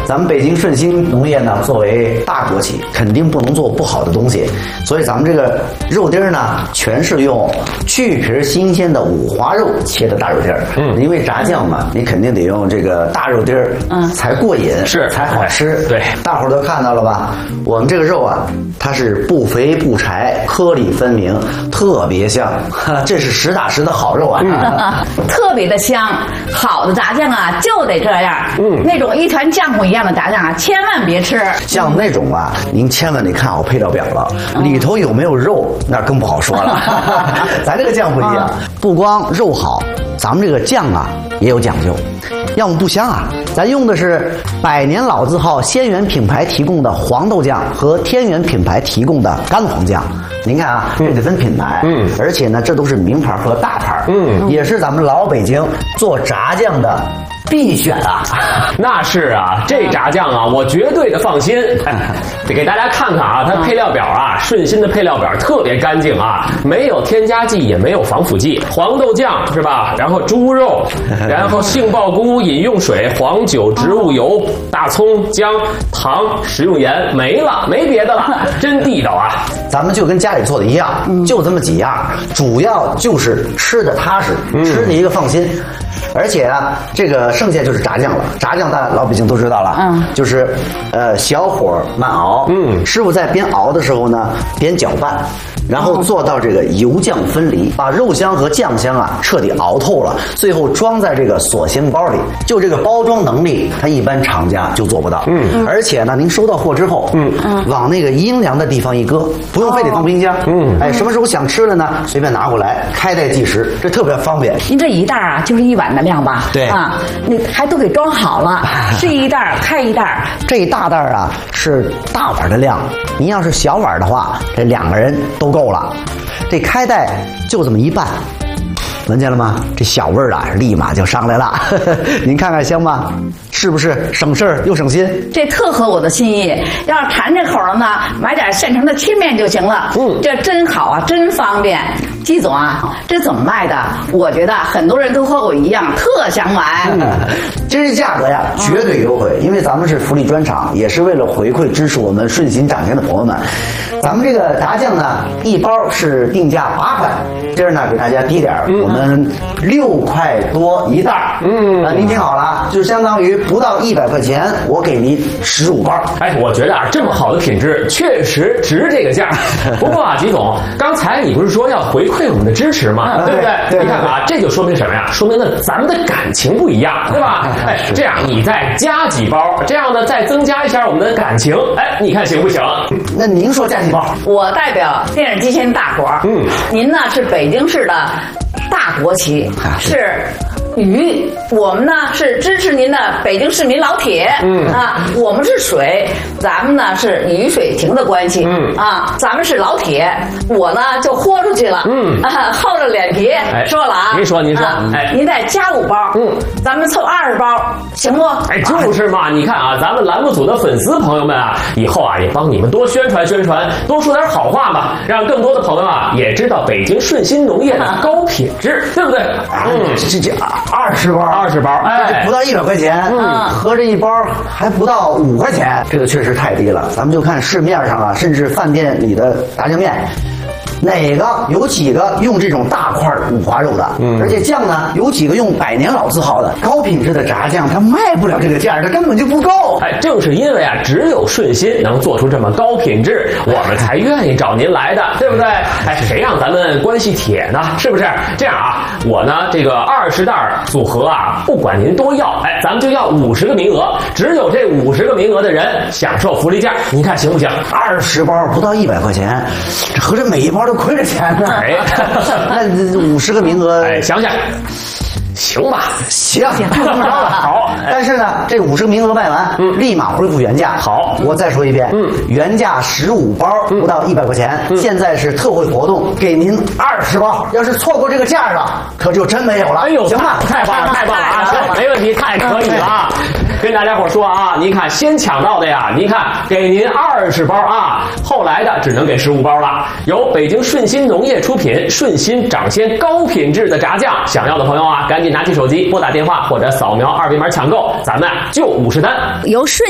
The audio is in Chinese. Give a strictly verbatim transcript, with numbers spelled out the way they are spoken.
咱们北京顺心农业呢，作为大国企，肯定不能做不好的东西，所以咱们这个肉丁呢，全是用去皮新鲜的五花肉切的大肉丁儿。嗯，因为炸酱嘛，你肯定得用这个大肉丁儿，嗯，才过瘾， 是才好吃。 对， 大伙儿都看到了吧？我们这个肉啊，它是不肥不柴，颗粒分明，特别香。这是实打实的好肉啊， 嗯、特别的香。好的炸酱啊，就得这样。嗯，那种一团浆糊一样的炸酱啊，千万别吃。 像那种啊，您千万得看好配料表了，嗯、里头有没有肉，那更不好说了。咱这个酱不一样，嗯、不光肉好，咱们这个酱啊也有讲究。要么不香啊，咱用的是百年老字号仙源品牌提供的黄豆酱和天元品牌提供的干黄酱。您看啊，这得分品牌，嗯，而且呢，这都是名牌和大牌，嗯，也是咱们老北京做炸酱的必选啊。 那是啊，这炸酱啊，我绝对的放心。得给大家看看啊，它配料表啊，顺心的配料表特别干净啊，没有添加剂，也没有防腐剂。黄豆酱是吧？然后猪肉，然后杏鲍菇、饮用水、黄酒、植物油、大葱、姜、糖、食用盐，没了，没别的了，真地道啊！ 咱们就跟家里做的一样，就这么几样，主要就是吃的踏实，吃的一个放心。而且啊，这个剩下就是炸酱了。炸酱大家老北京都知道了，嗯，就是呃小火慢熬，嗯，师傅在边熬的时候呢，边搅拌，然后做到这个油酱分离，把肉香和酱香啊彻底熬透了，最后装在这个锁形包里。就这个包装能力，它一般厂家就做不到。嗯，而且呢，您收到货之后，嗯嗯，往那个阴凉的地方一搁，不用非得放冰箱。嗯，哎，什么时候想吃了呢？随便拿过来，开袋即食，这特别方便。 您这一袋啊，就是一碗的量吧？ 对啊，那还都给装好了，是一袋开一袋。 这一大袋啊是大碗的量，您要是小碗的话，这两个人都够了。这开袋就这么一半，闻见了吗？这小味儿啊，立马就上来了。您看看香吗？是不是省事儿又省心？ 这特合我的心意。要是馋这口了呢，买点现成的切面就行了。嗯，这真好啊，真方便。季总啊，这怎么卖的？我觉得很多人都和我一样，特想买。 嗯，这价格呀，绝对优惠，因为咱们是福利专场，也是为了回馈支持我们顺心掌鲜的朋友们。咱们这个炸酱呢，一包是定价八块，今儿呢给大家低点儿，嗯、我们六块多一袋。嗯，啊，您听好了，就相当于不到一百块钱，我给您十五包。 哎，我觉得啊，这么好的品质，确实值这个价。不过啊，吉总，刚才你不是说要回馈我们的支持吗？对不对？ 对， 你看啊，这就说明什么呀？说明了咱们的感情不一样，对吧？哎，这样你再加几包，这样呢再增加一下我们的感情。哎，你看行不行？ 那您说加几包？ 我代表电视机前大伙儿，嗯，您呢是北京市的大国企，是鱼，我们呢是支持您的北京市民老铁，嗯啊，我们是水，咱们呢是鱼水情的关系，嗯啊，咱们是老铁，我呢就豁出去了，嗯啊，厚着脸皮、哎、说了啊， 您说您说， 啊、哎，您再加五包，嗯，咱们凑二十包，行不？ 哎，就是嘛，你看啊，咱们栏目组的粉丝朋友们啊，以后啊也帮你们多宣传宣传，多说点好话嘛，让更多的朋友啊也知道北京顺心农业的高品质，对不对？ 嗯，这这啊。二十包， 二十包，哎， 不到一百块钱，嗯，合着一包还不到五块钱，这个确实太低了。咱们就看市面上啊，甚至饭店里的炸酱面，哪个有几个用这种大块五花肉的？嗯，而且酱呢，有几个用百年老字号的高品质的炸酱，它卖不了这个价，它根本就不够。 哎，正是因为啊，只有顺心能做出这么高品质，我们才愿意找您来的，对不对？哎，谁让咱们关系铁呢？是不是？这样啊，我呢这个二十袋组合啊，不管您多要，哎，咱们就要五十个名额，只有这五十个名额的人享受福利价，您看行不行？ 二十包不到一百块钱，这合着每一包都亏着钱呢。 哎， 那五十个名额， 哎，想想。行吧， 行，就这么着了。 好， 但是呢，这五十个名额卖完，嗯，立马恢复原价。 好， 我再说一遍，嗯，原价十五包不到一百块钱，嗯，现在是特惠活动，给您二十包。要是错过这个价了，可就真没有了。 哎呦， 行吧， 太棒了，太棒了啊！行，没问题，太可以了啊！跟大家伙说啊，您看先抢到的呀，您看给您二十包啊，后来的只能给十五包了。由北京顺心农业出品，顺心掌鲜高品质的炸酱，想要的朋友啊，赶紧拿起手机拨打电话或者扫描二维码抢购，咱们就五十单。 由顺